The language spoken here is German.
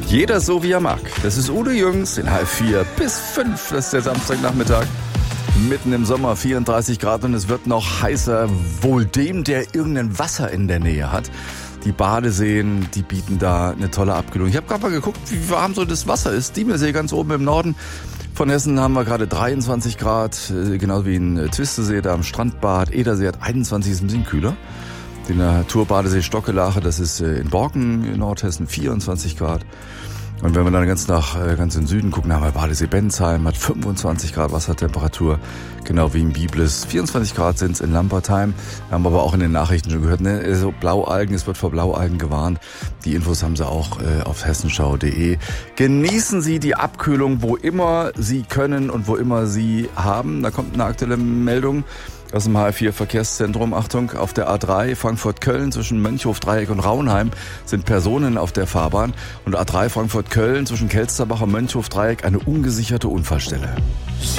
Jeder so, wie er mag. Das ist Udo Jürgens in halb 4 bis 5. Das ist der Samstagnachmittag. Mitten im Sommer, 34 Grad und es wird noch heißer. Wohl dem, der irgendein Wasser in der Nähe hat. Die Badeseen, die bieten da eine tolle Abkühlung. Ich habe gerade mal geguckt, wie warm so das Wasser ist. Diemelsee ganz oben im Norden von Hessen haben wir gerade 23 Grad. Genauso wie in Twistesee, da am Strandbad. Edersee hat 21, ist ein bisschen kühler. Die Naturbadesee Stockelache, das ist in Borken in Nordhessen, 24 Grad. Und wenn wir dann ganz in Süden gucken, haben wir Badesee Bensheim, hat 25 Grad Wassertemperatur, genau wie in Biblis. 24 Grad sind es in Lampertheim. Wir haben aber auch in den Nachrichten schon gehört, ne, also Blaualgen, es wird vor Blaualgen gewarnt. Die Infos haben Sie auch auf hessenschau.de. Genießen Sie die Abkühlung, wo immer Sie können und wo immer Sie haben. Da kommt eine aktuelle Meldung aus dem HR4 Verkehrszentrum. Achtung, auf der A3 Frankfurt-Köln zwischen Mönchhof-Dreieck und Raunheim sind Personen auf der Fahrbahn. Und A3 Frankfurt-Köln zwischen Kelsterbach und Mönchhof-Dreieck eine ungesicherte Unfallstelle.